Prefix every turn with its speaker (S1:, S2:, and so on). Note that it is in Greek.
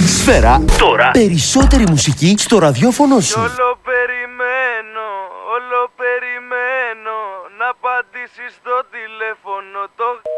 S1: Σφαίρα τώρα. Περισσότερη μουσική στο ραδιόφωνο σου.
S2: Όλο περιμένω να απαντήσεις στο τηλέφωνο. Το